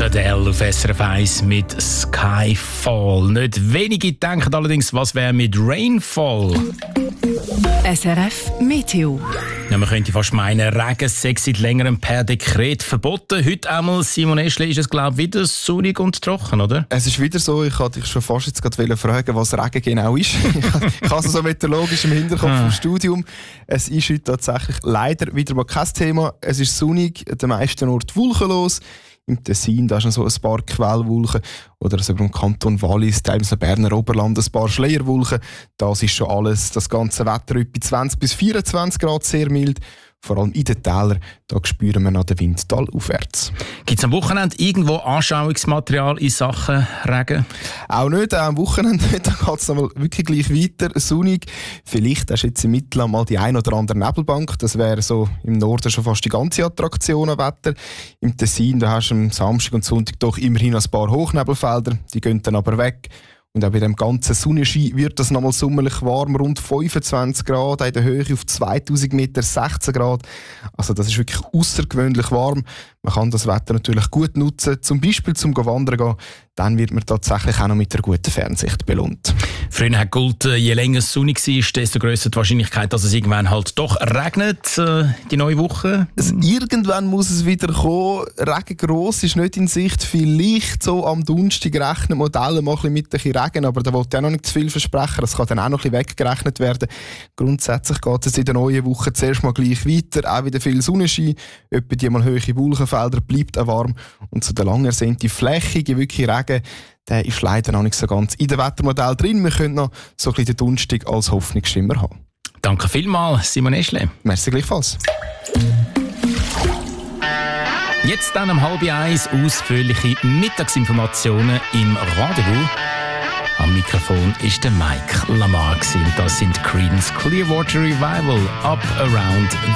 Adele auf SRF 1 mit Skyfall. Nicht wenige denken allerdings, was wäre mit Rainfall? SRF Meteo. Ja, man könnte fast meinen, Regen sei seit längerem per Dekret verboten. Heute einmal, Simon Eschli, ist es glaube ich wieder sonnig und trocken, oder? Es ist wieder so, ich wollte dich schon fast jetzt gerade fragen, was Regen genau ist. Ich habe es so meteorologisch im Hinterkopf vom Studium. Es ist heute tatsächlich leider wieder mal kein Thema. Es ist sonnig, an den meisten Orten wolkenlos. Im Tessin, da ist noch so ein paar Quellwolken. Oder sogar im Kanton Wallis, teilweise im Berner Oberland, ein paar Schleierwolken. Das ist schon alles. Das ganze Wetter etwa 20 bis 24 Grad, sehr mild. Vor allem in den Tälern, da spüren wir nach dem Windtal aufwärts. Gibt es am Wochenende irgendwo Anschauungsmaterial in Sachen Regen? Auch nicht, auch am Wochenende nicht. Da geht es wirklich gleich weiter, sonnig. Vielleicht hast du jetzt im Mittel mal die ein oder andere Nebelbank. Das wäre so im Norden schon fast die ganze Attraktion am Wetter. Im Tessin, da hast du am Samstag und Sonntag doch immerhin ein paar Hochnebelfelder. Die gehen dann aber weg. Und auch bei dem ganzen Sonnenschein wird es nochmal sommerlich warm, rund 25 Grad, in der Höhe auf 2000 Meter 16 Grad. Also das ist wirklich außergewöhnlich warm. Man kann das Wetter natürlich gut nutzen, zum Beispiel zum Wandern gehen. Dann wird man tatsächlich auch noch mit einer guten Fernsicht belohnt. Früher hat gegolten, je länger es sonnig war, desto grösser die Wahrscheinlichkeit, dass es irgendwann halt doch regnet, die neue Woche. Also irgendwann muss es wieder kommen. Regen gross ist nicht in Sicht. Vielleicht so am Donnerstag rechnen Modelle mal ein bisschen mit ein Regen, aber da wollte ich auch noch nicht zu viel versprechen. Das kann dann auch noch ein bisschen weggerechnet werden. Grundsätzlich geht es in der neuen Woche zuerst mal gleich weiter. Auch wieder viel Sonnenschein, etwa die mal hohe Wolkenfelder, bleibt auch warm. Und so der lang ersehnte flächige, wirklich Regen, der ist leider noch nicht so ganz in dem Wettermodell drin. Wir können noch so ein bisschen den Donnerstag als Hoffnungsschimmer haben. Danke vielmals, Simon Eschle. Merci gleichfalls. Jetzt dann um 12:30 ausführliche Mittagsinformationen im Rendezvous. Am Mikrofon ist der Mike Lamar und das sind Creedence Clearwater Revival Up Around